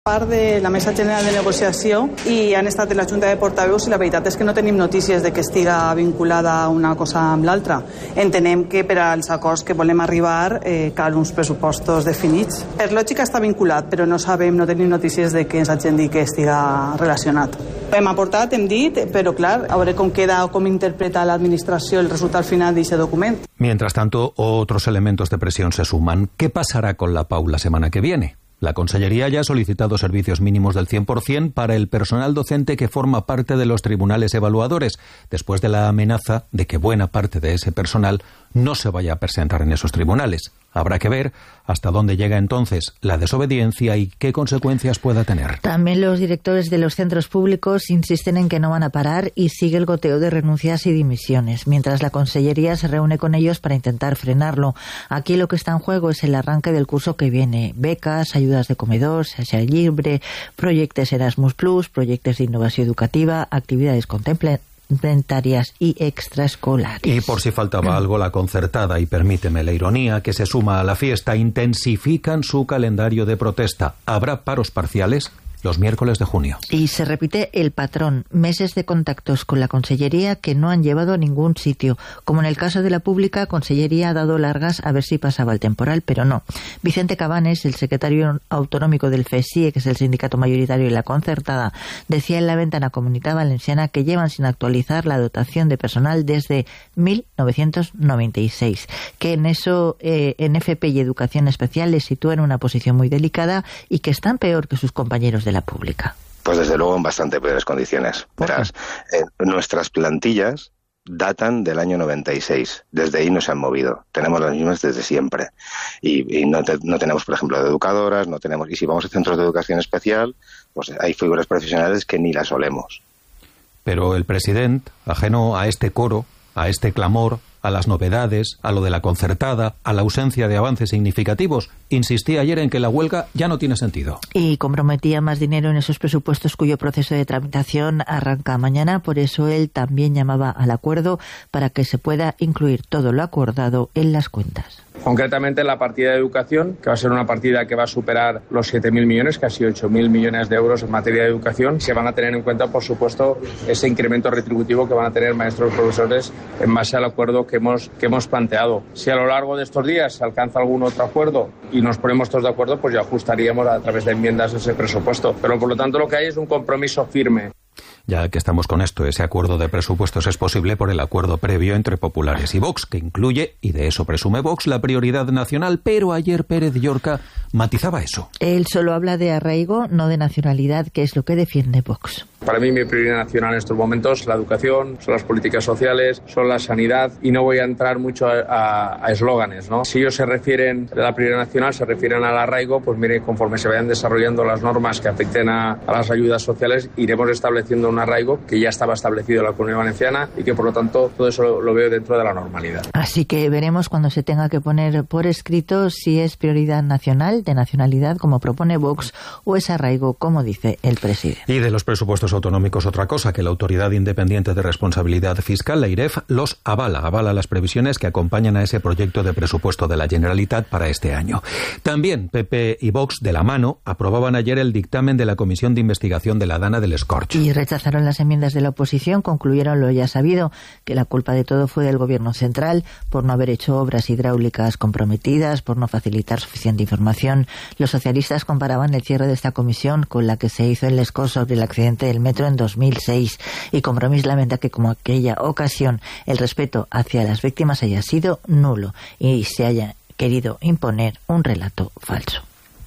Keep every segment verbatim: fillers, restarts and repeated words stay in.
Part de la Mesa General de Negociació i han estat en la Junta de Portaveus i la veritat és que no tenim notícies de que estiga vinculada una cosa amb l'altra. Entenem que per als acords que volem arribar eh, cal uns pressupostos definits. Per lògica està vinculat, però no sabem, no tenim notícies de que ens hagin dit que estiga relacionat. Hem aportat, hem dit, però clar, a veure com queda o com interpreta l'administració el resultat final d'aquest document. Mientras tanto, otros elementos de presión se suman. ¿Qué pasará con la P A U la semana que viene? La Consellería ya ha solicitado servicios mínimos del cien por ciento para el personal docente que forma parte de los tribunales evaluadores, después de la amenaza de que buena parte de ese personal no se vaya a presentar en esos tribunales. Habrá que ver hasta dónde llega entonces la desobediencia y qué consecuencias pueda tener. También los directores de los centros públicos insisten en que no van a parar y sigue el goteo de renuncias y dimisiones, mientras la Consellería se reúne con ellos para intentar frenarlo. Aquí lo que está en juego es el arranque del curso que viene. Becas, ayudas de comedor, Xarxa Lliure, proyectos Erasmus plus, proyectos de innovación educativa, actividades contemplativas complementarias y extraescolares. Y por si faltaba algo, la concertada, y permíteme la ironía, que se suma a la fiesta, intensifican su calendario de protesta. ¿Habrá paros parciales? Los miércoles de junio. Y se repite el patrón, meses de contactos con la Consellería que no han llevado a ningún sitio. Como en el caso de la pública, Consellería ha dado largas a ver si pasaba el temporal, pero no. Vicente Cabanes, el secretario autonómico del FESIE, que es el sindicato mayoritario de la concertada, decía en la ventana Comunitat Valenciana que llevan sin actualizar la dotación de personal desde mil novecientos noventa y seis, que en eso, eh, en F P y Educación Especial les sitúa en una posición muy delicada y que están peor que sus compañeros de la pública. Pues desde luego en bastante peores condiciones. Verás, eh, nuestras plantillas datan del año noventa y seis. Desde ahí no se han movido. Tenemos las mismas desde siempre. Y, y no, te, no tenemos, por ejemplo, de educadoras, no tenemos. Y si vamos a centros de educación especial, pues hay figuras profesionales que ni las olemos. Pero el presidente, ajeno a este coro, a este clamor, a las novedades, a lo de la concertada, a la ausencia de avances significativos, insistía ayer en que la huelga ya no tiene sentido. Y comprometía más dinero en esos presupuestos cuyo proceso de tramitación arranca mañana. Por eso él también llamaba al acuerdo para que se pueda incluir todo lo acordado en las cuentas. Concretamente en la partida de educación, que va a ser una partida que va a superar los siete mil millones, casi ocho mil millones de euros en materia de educación. Se van a tener en cuenta, por supuesto, ese incremento retributivo que van a tener maestros y profesores en base al acuerdo que hemos, que hemos planteado. Si a lo largo de estos días se alcanza algún otro acuerdo y nos ponemos todos de acuerdo, pues ya ajustaríamos a través de enmiendas ese presupuesto. Pero por lo tanto lo que hay es un compromiso firme. Ya que estamos con esto, ese acuerdo de presupuestos es posible por el acuerdo previo entre populares y Vox, que incluye, y de eso presume Vox, la prioridad nacional, pero ayer Pérez Llorca matizaba eso. Él solo habla de arraigo, no de nacionalidad, que es lo que defiende Vox. Para mí mi prioridad nacional en estos momentos es la educación, son las políticas sociales, son la sanidad, y no voy a entrar mucho a eslóganes, ¿no? Si ellos se refieren a la prioridad nacional, se refieren al arraigo, pues mire, conforme se vayan desarrollando las normas que afecten a, a las ayudas sociales, iremos estableciendo un arraigo que ya estaba establecido en la Comunidad Valenciana y que por lo tanto todo eso lo, lo veo dentro de la normalidad. Así que veremos cuando se tenga que poner por escrito si es prioridad nacional, de nacionalidad, como propone Vox, o es arraigo, como dice el presidente. Y de los presupuestos autonómicos otra cosa, que la Autoridad Independiente de Responsabilidad Fiscal, la I R E F, los avala, avala las previsiones que acompañan a ese proyecto de presupuesto de la Generalitat para este año. También P P y Vox, de la mano, aprobaban ayer el dictamen de la Comisión de Investigación de la Dana del Escorch. Y rechazaron las enmiendas de la oposición, concluyeron lo ya sabido, que la culpa de todo fue del Gobierno central por no haber hecho obras hidráulicas comprometidas, por no facilitar suficiente información. Los socialistas comparaban el cierre de esta comisión con la que se hizo en Les Corts sobre el accidente del metro en dos mil seis, y Compromís lamenta que como aquella ocasión el respeto hacia las víctimas haya sido nulo y se haya querido imponer un relato falso.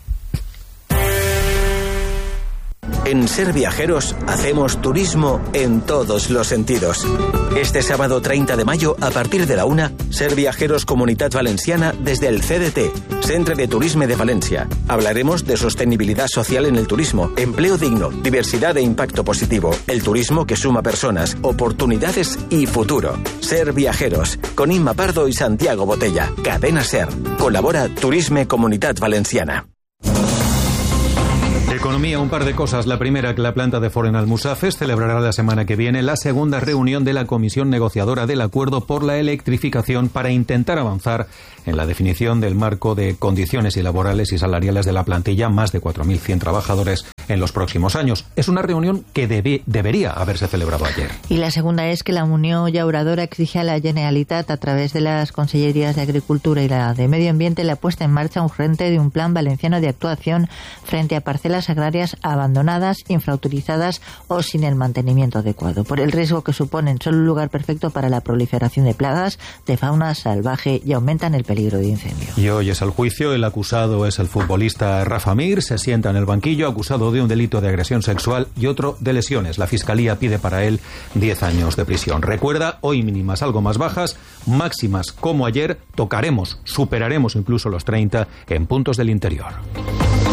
En Ser Viajeros hacemos turismo en todos los sentidos. Este sábado treinta de mayo, a partir de la una, Ser Viajeros Comunitat Valenciana desde el C D T, Centre de Turisme de Valencia. Hablaremos de sostenibilidad social en el turismo, empleo digno, diversidad e impacto positivo, el turismo que suma personas, oportunidades y futuro. Ser Viajeros, con Inma Pardo y Santiago Botella. Cadena Ser. Colabora Turisme Comunitat Valenciana. Economía, un par de cosas. La primera, que la planta de Ford en Almusafes celebrará la semana que viene la segunda reunión de la comisión negociadora del acuerdo por la electrificación para intentar avanzar en la definición del marco de condiciones y laborales y salariales de la plantilla, más de cuatro mil cien trabajadores en los próximos años. Es una reunión que debe, debería haberse celebrado ayer. Y la segunda es que la Unión Llauradora exige a la Generalitat, a través de las Consellerías de Agricultura y la de Medio Ambiente, la puesta en marcha urgente de un plan valenciano de actuación frente a parcelas agrarias abandonadas, infrautilizadas o sin el mantenimiento adecuado, por el riesgo que suponen. Son un lugar perfecto para la proliferación de plagas, de fauna salvaje, y aumentan el peligro de incendio. Y hoy es el juicio. El acusado es el futbolista Rafa Mir. Se sienta en el banquillo acusado de un delito de agresión sexual y otro de lesiones. La Fiscalía pide para él diez años de prisión. Recuerda, hoy mínimas algo más bajas, máximas como ayer. Tocaremos, superaremos incluso los treinta en puntos del interior.